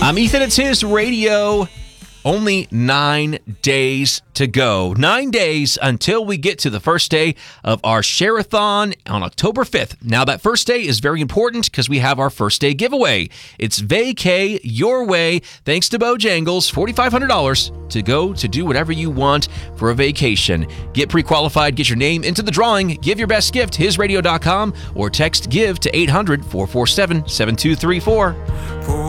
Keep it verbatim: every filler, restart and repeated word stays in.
I'm Ethan. It's his radio. Only nine days to go. Nine days until we get to the first day of our Share-a-thon on October fifth. Now, that first day is very important because we have our first day giveaway. It's Vacay Your Way, thanks to Bojangles, four thousand five hundred dollars to go to do whatever you want for a vacation. Get pre-qualified, get your name into the drawing, give your best gift, his radio dot com, or text GIVE to eight hundred, four four seven, seven two three four.